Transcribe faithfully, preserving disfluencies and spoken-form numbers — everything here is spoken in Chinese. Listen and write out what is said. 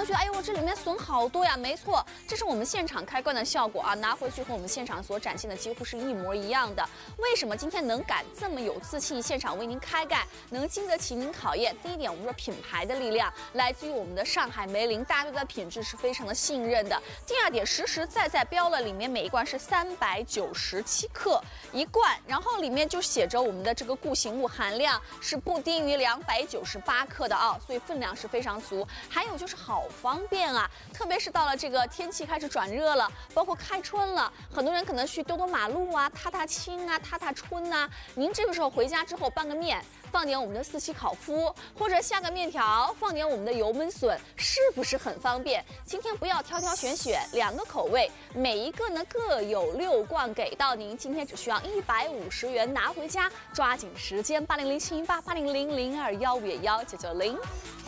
能觉得，哎呦，这里面笋好多呀。没错，这是我们现场开罐的效果啊，拿回去和我们现场所展现的几乎是一模一样的。为什么今天能敢这么有自信，现场为您开盖，能经得起您考验？第一点，我们说品牌的力量来自于我们的上海梅林，大家对它的品质是非常的信任的。第二点，实实在在标了，里面每一罐是三百九十七克一罐，然后里面就写着我们的这个固形物含量是不低于两百九十八克的啊，所以分量是非常足。还有就是好方便啊，特别是到了这个天气开始转热了，包括开春了，很多人可能去兜兜马路啊、踏踏青啊、踏踏春呐、啊。您这个时候回家之后拌个面，放点我们的四喜烤麸，或者下个面条，放点我们的油焖笋，是不是很方便？今天不要挑挑选选，两个口味，每一个呢各有六罐给到您。今天只需要一百五十元拿回家，抓紧时间，八零零七一八八零零零二幺五幺九九零。